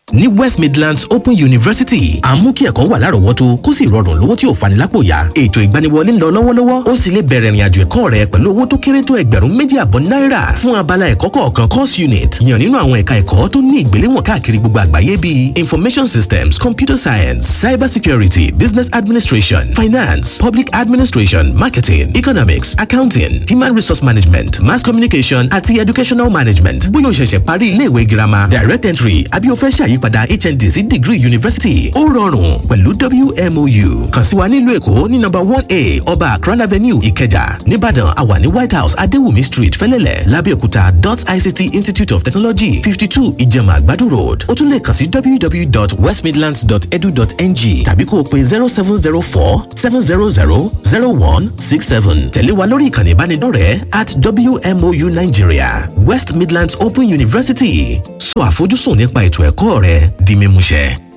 ní West Midlands Open University àmú kí ẹ̀kọ́ wà lárọ̀ọ́wọ́tó kó sì rọrùn lówó tí ò fani lápò yá. Ètò ìgbaniwọlé ń lọ lọ́wọ́lọ́wọ́ ó sì lè bẹ̀rẹ̀ ìrìnàjò ẹ̀kọ́ rẹ pẹ̀lú owó tó kéré tó $2,500 náírà fún abala ẹ̀kọ́ kọ̀ọ̀kan course unit yàn nínú àwọn ẹ̀ka ẹ̀kọ́ tó ní ìgbéléwọ̀n káàkiri gbogbo àgbáyé bíi information systems, computer science, cyber security, business administration, finance, public administration, marketing, economics, accounting, human resource management, mass communication àti educational management. Bóyá o ṣẹ̀ṣẹ̀ parí iléèwé girama direct entry àbí o fẹ́ ṣàyípadà HND sí degree university ó rọrùn pẹ̀lú WMOU. Kàn sí wa nílùú Èkó ní number 1A Ọba Akran Avenue Ìkẹjà. Níbàdàn a wà ní White House Adéwùmí Street Fẹ́lẹ́lẹ̀ Lábẹ́òkúta ICT Institute of Technology 52 Ìjẹ̀mà Àgbàdo Road. O tún lè kàn sí www.westmidlands.edu.ng tàbí kó o pe 0704-700-0167. Tẹ̀lé wa lórí ìkànnì ìbánidọ́rẹ̀ẹ́ @WMOU Nigeria. West Midlands Open University. Sọ àfojúsùn nípa ètò ẹ̀kọ́ rẹ di mímúṣẹ.